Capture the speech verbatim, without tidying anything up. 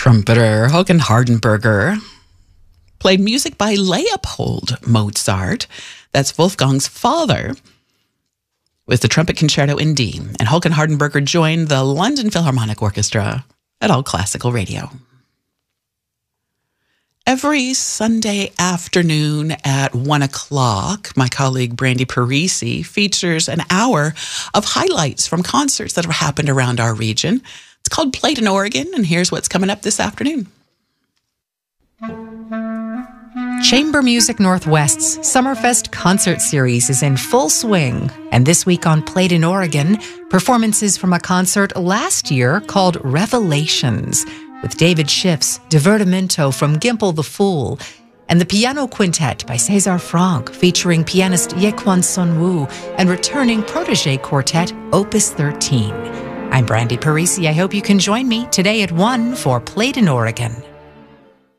Trumpeter Håkan Hardenberger played music by Leopold Mozart. That's Wolfgang's father, with the Trumpet Concerto in D. And Håkan Hardenberger joined the London Philharmonic Orchestra at All Classical Radio. Every Sunday afternoon at one o'clock, my colleague Brandy Parisi features an hour of highlights from concerts that have happened around our region. It's called Played in Oregon, and here's what's coming up this afternoon. Chamber Music Northwest's Summerfest concert series is in full swing, and this week on Played in Oregon, performances from a concert last year called Revelations, with David Schiff's Divertimento from Gimple the Fool, and the Piano Quintet by César Franck, featuring pianist Yequan Sunwoo and returning protege quartet Opus thirteen. I'm Brandy Parisi. I hope you can join me today at one for Played in Oregon.